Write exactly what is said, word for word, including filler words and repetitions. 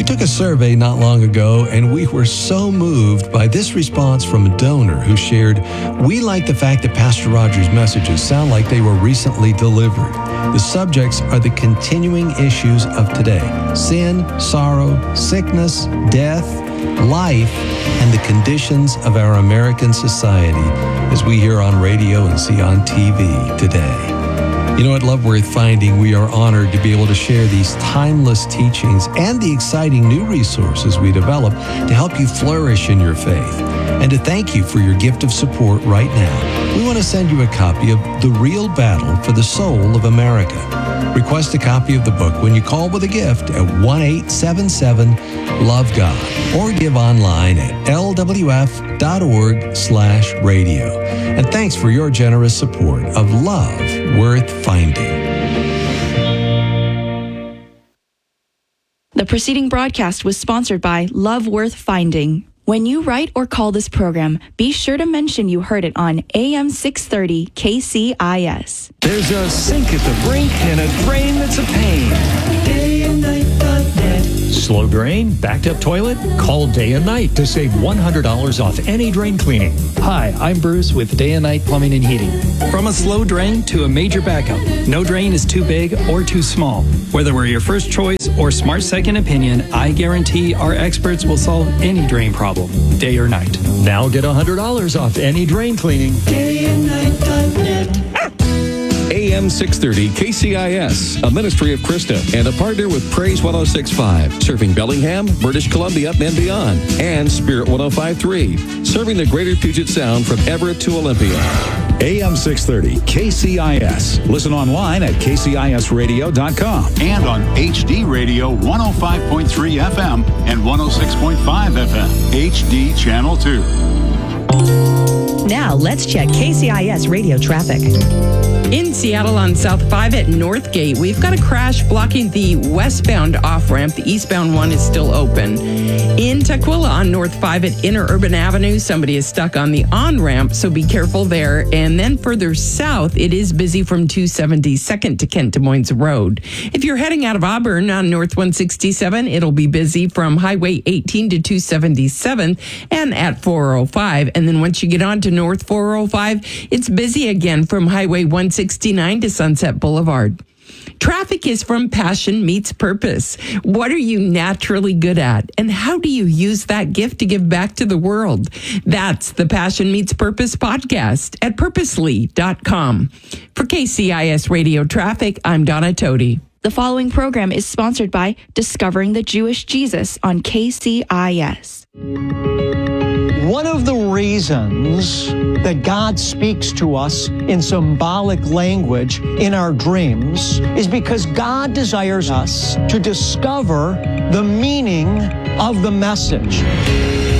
took a survey not long ago, and we were so moved by this response from a donor who shared, "We like the fact that Pastor Rogers' messages sound like they were recently delivered. The subjects are the continuing issues of today: sin, sorrow, sickness, death, life, and the conditions of our American society, as we hear on radio and see on T V today." You know, at Love Worth Finding, we are honored to be able to share these timeless teachings and the exciting new resources we develop to help you flourish in your faith. And to thank you for your gift of support right now, we want to send you a copy of The Real Battle for the Soul of America. Request a copy of the book when you call with a gift at one eight seven seven love God or give online at l w f dot org slash radio. And thanks for your generous support of Love Worth Finding. The preceding broadcast was sponsored by Love Worth Finding. When you write or call this program, be sure to mention you heard it on A M six thirty K C I S. There's a sink at the brink and a drain that's a pain. Day and night dot net. Slow drain? Backed up toilet? Call Day and Night to save one hundred dollars off any drain cleaning. Hi, I'm Bruce with Day and Night Plumbing and Heating. From a slow drain to a major backup, no drain is too big or too small. Whether we're your first choice or smart second opinion, I guarantee our experts will solve any drain problem, day or night. Now get one hundred dollars off any drain cleaning. Day and Night dot net. A M six thirty K C I S, a ministry of Krista and a partner with Praise one oh six point five, serving Bellingham, British Columbia, and beyond, and Spirit one oh five point three, serving the greater Puget Sound from Everett to Olympia. A M six thirty K C I S. Listen online at k c i s radio dot com and on H D Radio one oh five point three F M and one oh six point five F M, H D Channel two. Now let's check K C I S radio traffic. In Seattle on South five at Northgate, we've got a crash blocking the westbound off-ramp. The eastbound one is still open. In Tukwila on North five at Interurban Avenue, somebody is stuck on the on-ramp, so be careful there. And then further south, it is busy from two seventy-second to Kent Des Moines Road. If you're heading out of Auburn on North one sixty-seven, it'll be busy from Highway eighteen to two seventy-seven and at four oh five. And then once you get on to North four oh five, it's busy again from Highway one sixty-nine to Sunset Boulevard. Traffic is from Passion Meets Purpose. What are you naturally good at? And how do you use that gift to give back to the world? That's the Passion Meets Purpose podcast at purposely dot com. For K C I S Radio Traffic, I'm Donna Toti. The following program is sponsored by Discovering the Jewish Jesus on K C I S. One of the reasons that God speaks to us in symbolic language in our dreams is because God desires us to discover the meaning of the message.